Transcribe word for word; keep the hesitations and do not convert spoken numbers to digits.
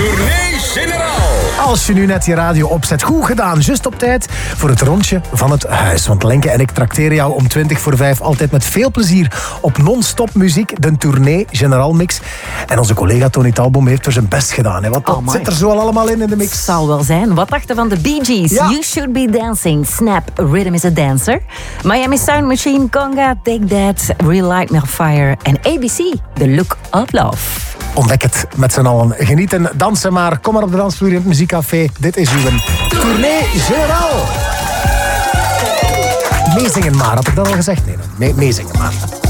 Tournee Generaal. Als je nu net je radio opzet, goed gedaan. Just op tijd voor het rondje van het huis. Want Lenke en ik trakteren jou om twintig voor vijf altijd met veel plezier op non-stop muziek, de Tournee Generaal mix. En onze collega Tony Talbom heeft er zijn best gedaan. Hè? Wat oh zit er zo al allemaal in in de mix? Zal wel zijn. Wat dachten van de Bee Gees? Ja. You Should Be Dancing. Snap, Rhythm is a Dancer. Miami Sound Machine, Conga, Take That, Relight Me Fire. En A B C, The Look of Love. Ontdek het met z'n allen. Genieten, dansen maar. Kom maar op de dansvloer in het muziekcafé. Dit is uw Tournee Generaal. Meezingen maar. Had ik dat al gezegd? Nee, nee. Meezingen maar.